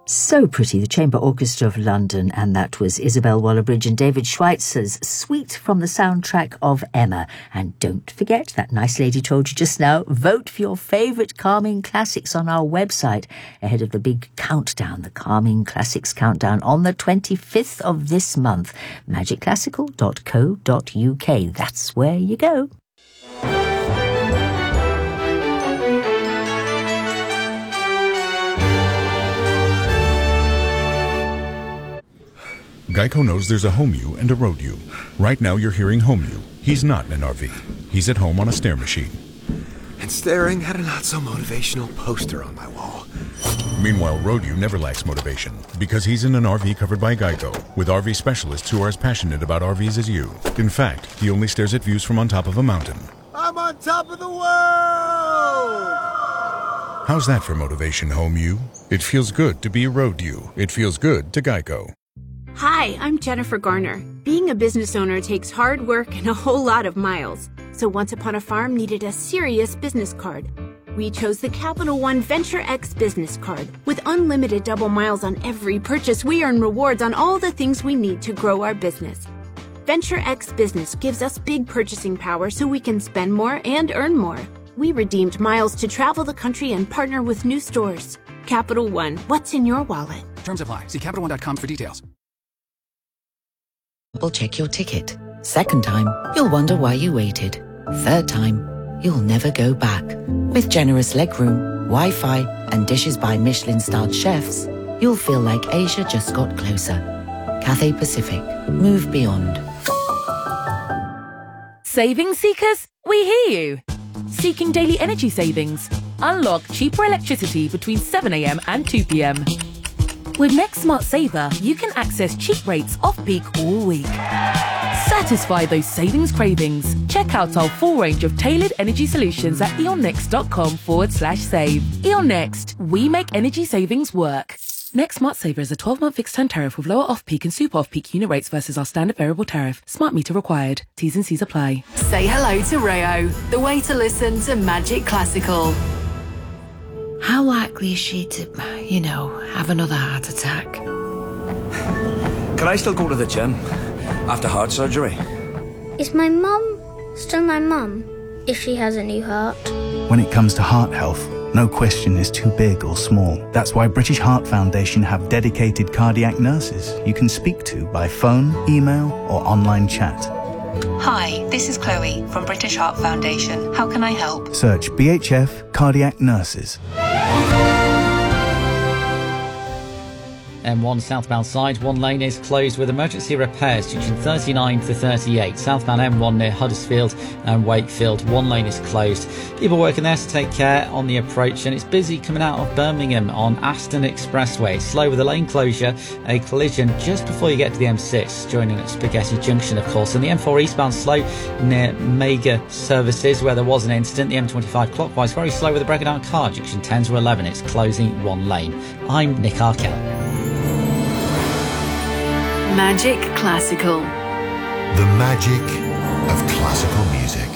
So pretty, the Chamber Orchestra of London, and that was Isabel Waller-Bridge and David Schweitzer's Suite from the soundtrack of Emma. And don't forget, that nice lady told you just now, vote for your favourite Calming Classics on our website ahead of the big countdown, the Calming Classics Countdown, on the 25th of this month. magicclassical.co.uk. That's where you go. Geico knows there's a home you and a road you. Right now you're hearing home you. He's not in an RV. He's at home on a stair machine. And staring at a not-so-motivational poster on my wall. Meanwhile, road you never lacks motivation because he's in an RV covered by Geico with RV specialists who are as passionate about RVs as you. In fact, he only stares at views from on top of a mountain. I'm on top of the world! How's that for motivation, home you? It feels good to be a road you. It feels good to Geico. Hi, I'm Jennifer Garner. Being a business owner takes hard work and a whole lot of miles. So Once Upon a Farm needed a serious business card. We chose the Capital One Venture X business card. With unlimited double miles on every purchase, we earn rewards on all the things we need to grow our business. Venture X Business gives us big purchasing power so we can spend more and earn more. We redeemed miles to travel the country and partner with new stores. Capital One, what's in your wallet? Terms apply. See CapitalOne.com for details. Double-check your ticket. Second time, you'll wonder why you waited. Third time, you'll never go back. With generous legroom, Wi-Fi, and dishes by Michelin-starred chefs, you'll feel like Asia just got closer. Cathay Pacific. Move beyond. Savings seekers, we hear you. Seeking daily energy savings? Unlock cheaper electricity between 7 a.m. and 2 p.m. With Next Smart Saver, you can access cheap rates off-peak all week. Satisfy those savings cravings. Check out our full range of tailored energy solutions at eonnext.com/save. E.ON Next, we make energy savings work. Next Smart Saver is a 12-month fixed-term tariff with lower off-peak and super off-peak unit rates versus our standard variable tariff. Smart meter required. T's and C's apply. Say hello to Rayo, the way to listen to Magic Classical. How likely is she to, have another heart attack? Can I still go to the gym after heart surgery? Is my mum still my mum if she has a new heart? When it comes to heart health, no question is too big or small. That's why British Heart Foundation have dedicated cardiac nurses you can speak to by phone, email or online chat. Hi, this is Chloe from British Heart Foundation. How can I help? Search BHF Cardiac Nurses. M1 southbound side, one lane is closed with emergency repairs junction 39 to 38. Southbound M1 near Huddersfield and Wakefield, one lane is closed. People working there to take care on the approach, and it's busy coming out of Birmingham on Aston Expressway. It's slow with a lane closure, a collision just before you get to the M6, joining at Spaghetti Junction, of course. And the M4 eastbound slow near Mega Services, where there was an incident. The M25 clockwise very slow with a breaking down car, junction 10 to 11. It's closing one lane. I'm Nick Arkell. Magic Classical. The magic of classical music.